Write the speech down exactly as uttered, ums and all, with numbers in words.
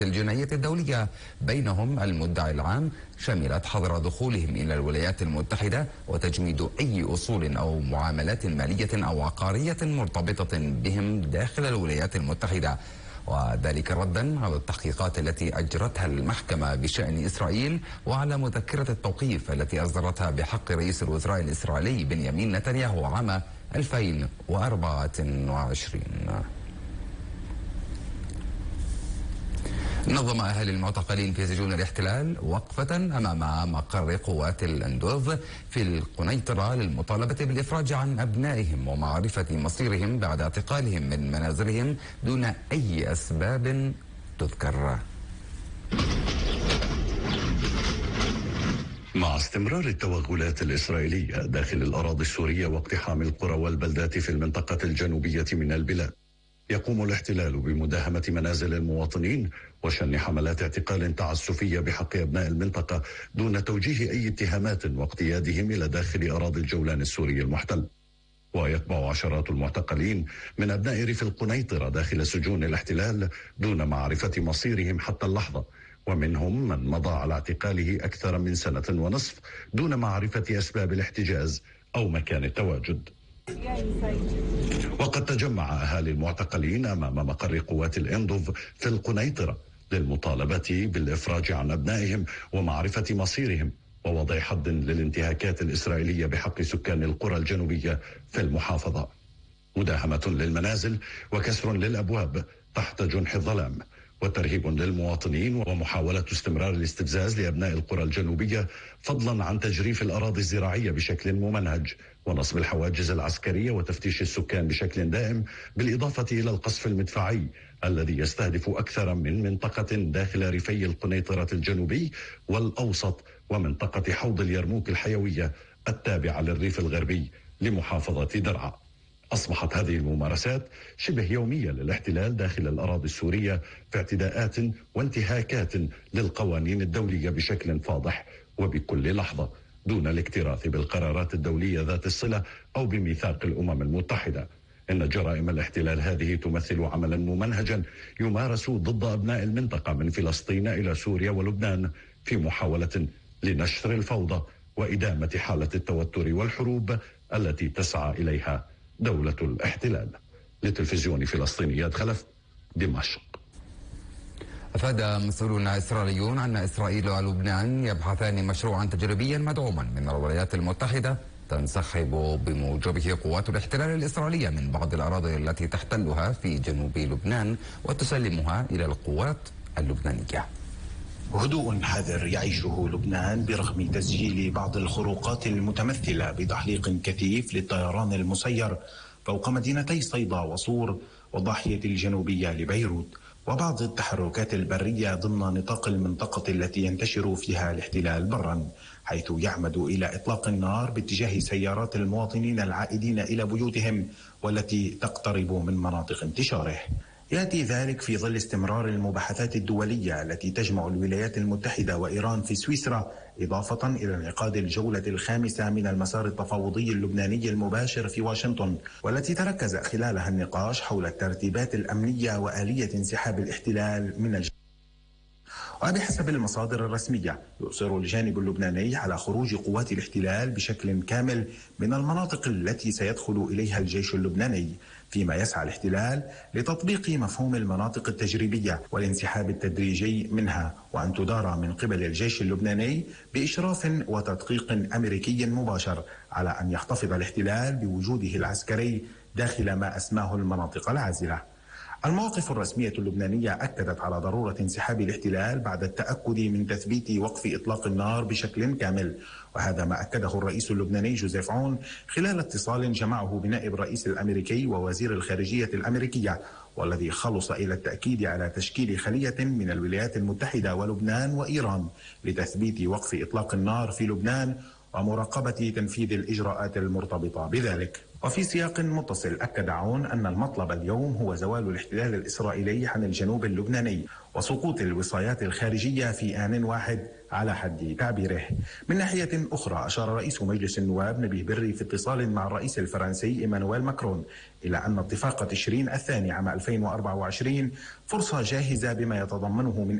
الجنائية الدولية، بينهم المدعي العام، شملت حظر دخولهم إلى الولايات المتحدة وتجميد أي أصول أو معاملات مالية أو عقارية مرتبطة بهم داخل الولايات المتحدة، وذلك ردا على التحقيقات التي أجرتها المحكمة بشأن إسرائيل وعلى مذكرة التوقيف التي أصدرتها بحق رئيس الوزراء الإسرائيلي بنيامين نتنياهو عام ألفين وأربعة وعشرين. نظم أهالي المعتقلين في سجون الاحتلال وقفة أمام مقر قوات الأندوذ في القنيطرة للمطالبة بالإفراج عن أبنائهم ومعرفة مصيرهم بعد اعتقالهم من منازلهم دون أي أسباب تذكر. مع استمرار التوغلات الإسرائيلية داخل الأراضي السورية واقتحام القرى والبلدات في المنطقة الجنوبية من البلاد، يقوم الاحتلال بمداهمة منازل المواطنين وشن حملات اعتقال تعسفية بحق أبناء المنطقة دون توجيه أي اتهامات واقتيادهم إلى داخل أراضي الجولان السوري المحتل. ويتبع عشرات المعتقلين من أبناء ريف القنيطرة داخل سجون الاحتلال دون معرفة مصيرهم حتى اللحظة، ومنهم من مضى على اعتقاله أكثر من سنة ونصف دون معرفة أسباب الاحتجاز أو مكان التواجد. وقد تجمع أهالي المعتقلين أمام مقر قوات الأندوف في القنيطرة للمطالبة بالإفراج عن أبنائهم ومعرفة مصيرهم ووضع حد للانتهاكات الإسرائيلية بحق سكان القرى الجنوبية في المحافظة. مداهمة للمنازل وكسر للأبواب تحت جنح الظلام وترهيب للمواطنين ومحاولة استمرار الاستفزاز لأبناء القرى الجنوبية، فضلا عن تجريف الأراضي الزراعية بشكل ممنهج ونصب الحواجز العسكرية وتفتيش السكان بشكل دائم، بالإضافة إلى القصف المدفعي الذي يستهدف أكثر من منطقة داخل ريفي القنيطرة الجنوبي والأوسط ومنطقة حوض اليرموك الحيوية التابعة للريف الغربي لمحافظة درعا. أصبحت هذه الممارسات شبه يومية للاحتلال داخل الأراضي السورية في اعتداءات وانتهاكات للقوانين الدولية بشكل فاضح وبكل لحظة دون الاكتراث بالقرارات الدولية ذات الصلة أو بميثاق الأمم المتحدة. إن جرائم الاحتلال هذه تمثل عملا ممنهجا يمارس ضد أبناء المنطقة من فلسطين إلى سوريا ولبنان في محاولة لنشر الفوضى وإدامة حالة التوتر والحروب التي تسعى إليها دولة الاحتلال. لتلفزيون فلسطينيات خلف، دمشق. أفاد مسؤولون إسرائيليون أن إسرائيل ولبنان يبحثان مشروعا تجريبيا مدعوما من الولايات المتحدة تنسحب بموجبه قوات الاحتلال الإسرائيلية من بعض الأراضي التي تحتلها في جنوب لبنان وتسلمها إلى القوات اللبنانية. هدوء حذر يعيشه لبنان برغم تسجيل بعض الخروقات المتمثلة بتحليق كثيف للطيران المسير فوق مدينتي صيدا وصور والضاحية الجنوبية لبيروت، وبعض التحركات البرية ضمن نطاق المنطقة التي ينتشر فيها الاحتلال برا، حيث يعمد إلى إطلاق النار باتجاه سيارات المواطنين العائدين إلى بيوتهم والتي تقترب من مناطق انتشاره. يأتي ذلك في ظل استمرار المباحثات الدولية التي تجمع الولايات المتحدة وإيران في سويسرا، إضافة إلى انعقاد الجولة الخامسة من المسار التفاوضي اللبناني المباشر في واشنطن، والتي تركز خلالها النقاش حول الترتيبات الأمنية وآلية انسحاب الاحتلال من الجنوب. وبحسب المصادر الرسمية يصر الجانب اللبناني على خروج قوات الاحتلال بشكل كامل من المناطق التي سيدخل إليها الجيش اللبناني، فيما يسعى الاحتلال لتطبيق مفهوم المناطق التجريبية والانسحاب التدريجي منها، وأن تدار من قبل الجيش اللبناني بإشراف وتدقيق أمريكي مباشر على أن يحتفظ الاحتلال بوجوده العسكري داخل ما أسماه المناطق العازلة. المواقف الرسمية اللبنانية أكدت على ضرورة انسحاب الاحتلال بعد التأكد من تثبيت وقف إطلاق النار بشكل كامل، وهذا ما أكده الرئيس اللبناني جوزيف عون خلال اتصال جمعه بنائب الرئيس الأمريكي ووزير الخارجية الأمريكية، والذي خلص إلى التأكيد على تشكيل خلية من الولايات المتحدة ولبنان وإيران لتثبيت وقف إطلاق النار في لبنان ومراقبة تنفيذ الإجراءات المرتبطة بذلك. وفي سياق متصل أكد عون أن المطلب اليوم هو زوال الاحتلال الإسرائيلي عن الجنوب اللبناني وسقوط الوصايات الخارجية في آن واحد على حد تعبيره. من ناحية أخرى أشار رئيس مجلس النواب نبيه بري في اتصال مع الرئيس الفرنسي إيمانويل ماكرون إلى أن اتفاق تشرين الثاني عام ألفين وأربعة وعشرين فرصة جاهزة بما يتضمنه من